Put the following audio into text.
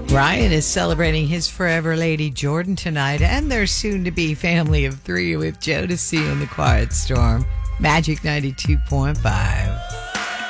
Ryan is celebrating his forever lady Jordan tonight and their soon-to-be family of three with Jodeci and the Quiet Storm. Magic 92.5.